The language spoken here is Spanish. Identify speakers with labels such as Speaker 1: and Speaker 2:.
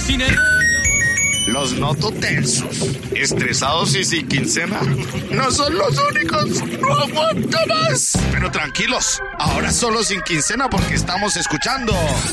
Speaker 1: sin ellos.
Speaker 2: Los noto tensos, estresados y sin quincena. No son los únicos, no aguanto más. Pero tranquilos, ahora solo sin quincena porque estamos escuchando